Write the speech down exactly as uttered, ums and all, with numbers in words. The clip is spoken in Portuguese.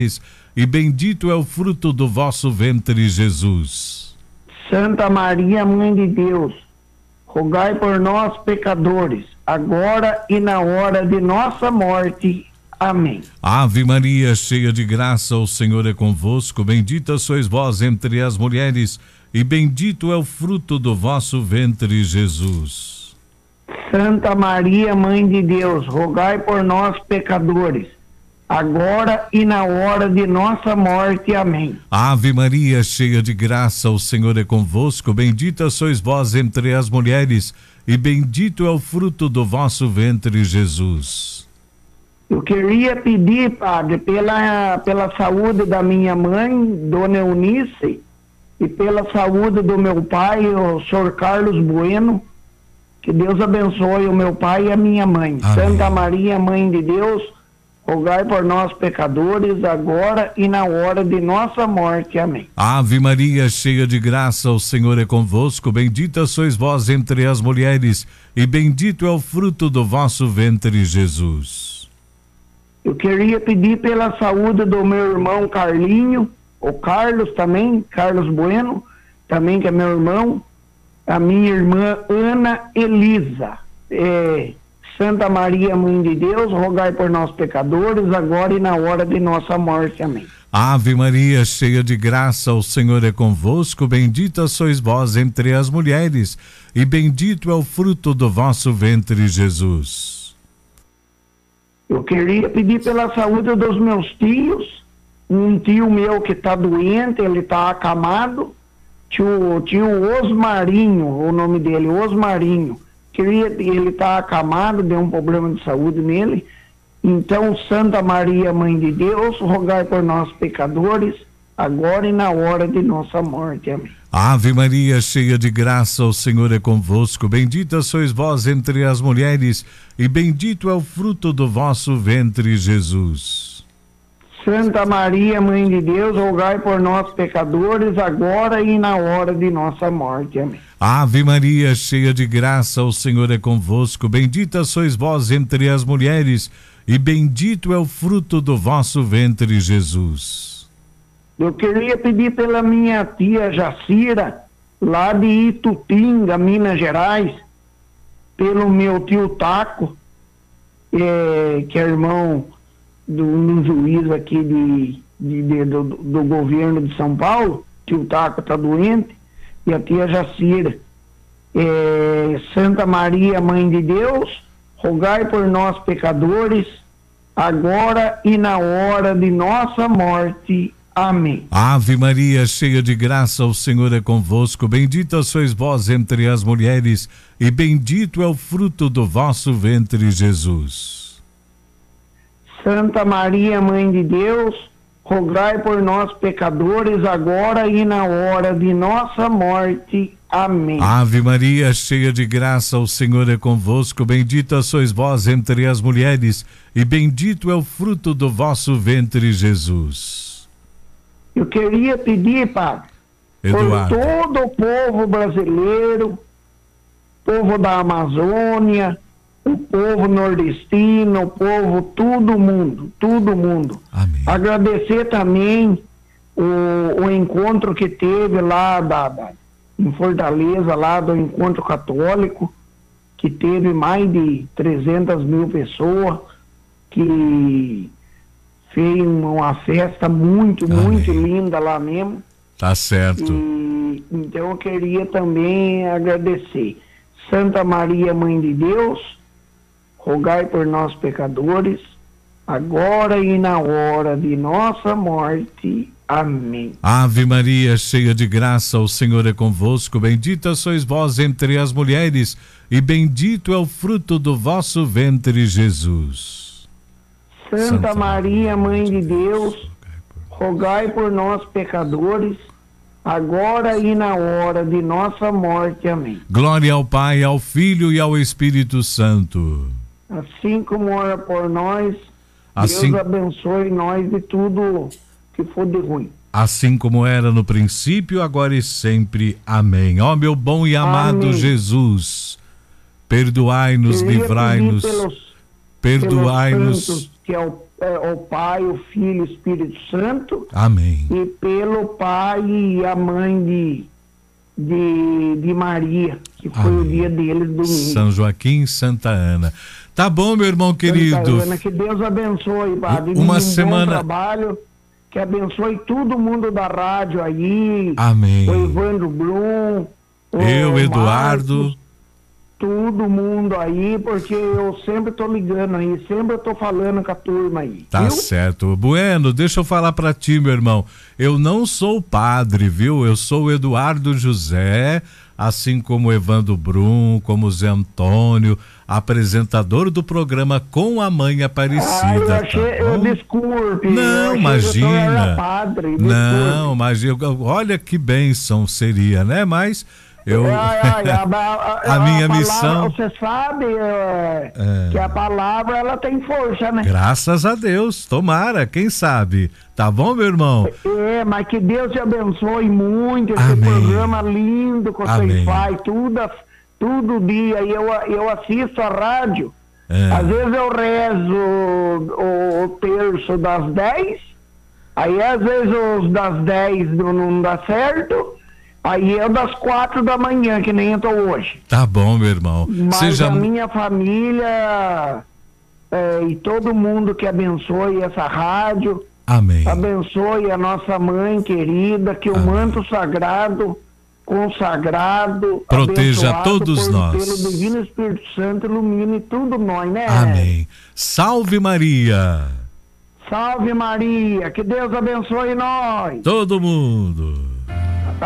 e bendito é o fruto do vosso ventre, Jesus. Santa Maria, Mãe de Deus, rogai por nós, pecadores, agora e na hora de nossa morte. Amém. Ave Maria, cheia de graça, o Senhor é convosco. Bendita sois vós entre as mulheres, e bendito é o fruto do vosso ventre, Jesus. Santa Maria, Mãe de Deus, rogai por nós, pecadores, agora e na hora de nossa morte. Amém. Ave Maria, cheia de graça, o Senhor é convosco. Bendita sois vós entre as mulheres, e bendito é o fruto do vosso ventre, Jesus. Eu queria pedir, Padre, pela, pela saúde da minha mãe, Dona Eunice, e pela saúde do meu pai, o senhor Carlos Bueno, que Deus abençoe o meu pai e a minha mãe. Amém. Santa Maria, Mãe de Deus, rogai por nós, pecadores, agora e na hora de nossa morte. Amém. Ave Maria, cheia de graça, o Senhor é convosco. Bendita sois vós entre as mulheres, e bendito é o fruto do vosso ventre, Jesus. Eu queria pedir pela saúde do meu irmão Carlinho, o Carlos também, Carlos Bueno, também que é meu irmão, a minha irmã Ana Elisa. É, Santa Maria, Mãe de Deus, rogai por nós, pecadores, agora e na hora de nossa morte. Amém. Ave Maria, cheia de graça, o Senhor é convosco. Bendita sois vós entre as mulheres, e bendito é o fruto do vosso ventre, Jesus. Eu queria pedir pela saúde dos meus tios, um tio meu que está doente, ele está acamado, tio, tio Osmarinho, o nome dele, Osmarinho, queria, ele está acamado, deu um problema de saúde nele. Então, Santa Maria, Mãe de Deus, rogai por nós, pecadores, agora e na hora de nossa morte. Amém. Ave Maria, cheia de graça, o Senhor é convosco. Bendita sois vós entre as mulheres, e bendito é o fruto do vosso ventre, Jesus. Santa Maria, Mãe de Deus, rogai por nós, pecadores, agora e na hora de nossa morte. Amém. Ave Maria, cheia de graça, o Senhor é convosco. Bendita sois vós entre as mulheres, e bendito é o fruto do vosso ventre, Jesus. Eu queria pedir pela minha tia Jacira, lá de Itutinga, Minas Gerais, pelo meu tio Taco, é, que é irmão do um juiz aqui de, de, de, do, do governo de São Paulo. Tio Taco está doente, e a tia Jacira. É, Santa Maria, Mãe de Deus, rogai por nós, pecadores, agora e na hora de nossa morte. Amém. Ave Maria, cheia de graça, o Senhor é convosco. Bendita sois vós entre as mulheres, e bendito é o fruto do vosso ventre, Jesus. Santa Maria, Mãe de Deus, rogai por nós, pecadores, agora e na hora de nossa morte. Amém. Ave Maria, cheia de graça, o Senhor é convosco. Bendita sois vós entre as mulheres, e bendito é o fruto do vosso ventre, Jesus. Eu queria pedir, Padre, Eduardo, por todo o povo brasileiro, povo da Amazônia, o povo nordestino, o povo, todo mundo, todo mundo. Amém. Agradecer também o, o encontro que teve lá da, da, em Fortaleza, lá do encontro católico, que teve mais de trezentas mil pessoas, que fez uma festa muito, Amém. muito linda lá mesmo. Tá certo. E, então eu queria também agradecer. Santa Maria, Mãe de Deus, rogai por nós, pecadores, agora e na hora de nossa morte. Amém. Ave Maria, cheia de graça, o Senhor é convosco. Bendita sois vós entre as mulheres, e bendito é o fruto do vosso ventre, Jesus. Santa, Santa Maria, Mãe de Deus, rogai por nós, pecadores, agora e na hora de nossa morte. Amém. Glória ao Pai, ao Filho e ao Espírito Santo. Assim como ora por nós, assim, Deus abençoe nós de tudo que for de ruim. Assim como era no princípio, agora e sempre. Amém. Ó meu bom e amado Amém. Jesus, perdoai-nos, livrai-nos, perdoai-nos. Que é o, é, o Pai, o Filho e o Espírito Santo. Amém. E pelo Pai e a mãe de, de, de Maria, que foi Amém. O dia deles domingo. São Joaquim e Santa Ana. Tá bom, meu irmão querido. Santa Ana, que Deus abençoe, padre. Uma um semana. Bom trabalho, que abençoe todo mundo da rádio aí. Amém. O Evandro Blum. Eu, Eduardo. Marcos, todo mundo aí, porque eu sempre tô ligando aí, sempre eu tô falando com a turma aí. Tá viu? certo. Bueno, deixa eu falar pra ti, meu irmão. Eu não sou padre, viu? Eu sou o Eduardo José, assim como o Evandro Brum, como o Zé Antônio, apresentador do programa Com a Mãe Aparecida. Ah, eu achei, tá eu desculpe. Não, eu imagina. Padre, não, imagina. Olha que bênção seria, né? Mas eu ai, ai, a, a, a minha a palavra, missão. Você sabe é, é. que a palavra ela tem força, né? Graças a Deus, tomara, quem sabe. Tá bom, meu irmão? É, mas que Deus te abençoe muito esse Amém. Programa lindo que Amém. Vocês fazem, tudo, tudo dia. E eu, eu assisto a rádio. É. Às vezes eu rezo o, o terço das dez, aí às vezes os das dez não, não dá certo. Aí eu das quatro da manhã, que nem eu tô hoje. Tá bom, meu irmão. Mas Seja... a minha família é, e todo mundo que abençoe essa rádio. Amém. Abençoe a nossa mãe querida, que Amém. O manto sagrado, consagrado, proteja todos por, nós. Pelo Divino Espírito Santo, ilumine tudo nós, né? Amém. Salve Maria. Salve Maria. Que Deus abençoe nós. Todo mundo.